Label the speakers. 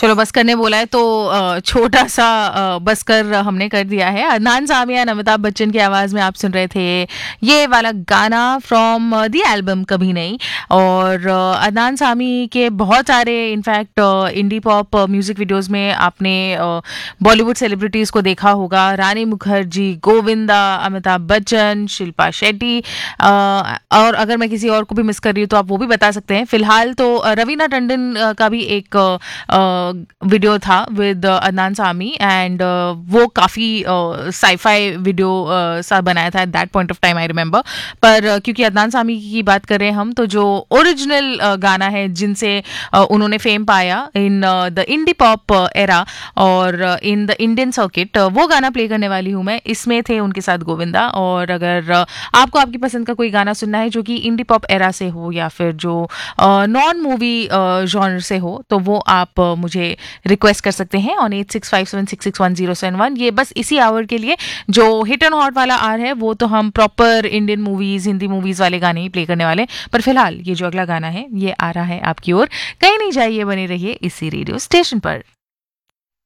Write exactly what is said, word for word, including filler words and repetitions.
Speaker 1: चलो बस करने बोला है तो अ, छोटा सा अ, बस कर हमने कर दिया है। अदनान सामी एंड अमिताभ बच्चन की आवाज़ में आप सुन रहे थे ये वाला गाना फ्रॉम द एल्बम कभी नहीं। और अ, अदनान सामी के बहुत सारे in fact indie pop music videos में आपने बॉलीवुड सेलिब्रिटीज को देखा होगा। रानी मुखर्जी, गोविंदा, अमिताभ बच्चन, शिल्पा शेट्टी, अ, और अगर मैं किसी और को भी मिस कर रही हूँ तो आप वो भी बता सकते हैं। फिलहाल तो अ, रवीना टंडन अ, का भी एक वीडियो था विद अदनान सामी एंड वो काफ़ी साईफाई वीडियो सा बनाया था at that point of time, I remember. पर uh, क्योंकि अदनान सामी की बात कर रहे हैं हम, तो जो ओरिजिनल uh, गाना है जिनसे uh, उन्होंने फेम पाया in the indie pop era और इन द इंडियन सर्किट, वो गाना प्ले करने वाली हूँ मैं। इसमें थे उनके साथ गोविंदा। और अगर uh, आपको आपकी पसंद का कोई गाना सुनना है जो कि इंडी पॉप एरा से हो या फिर जो नॉन मूवी जॉनर से हो, तो वो आप uh, मुझे रिक्वेस्ट कर सकते हैं on eight six five seven six six one zero seven one. ये बस इसी आवर के लिए। जो हिट एंड हॉट वाला आर है वो तो हम proper Indian movies, Hindi movies वाले गाने ही प्ले करने वाले। पर फिलहाल ये जो अगला गाना है ये आ रहा है आपकी ओर। कहीं नहीं जाइए, बने रहिए इसी रेडियो स्टेशन पर।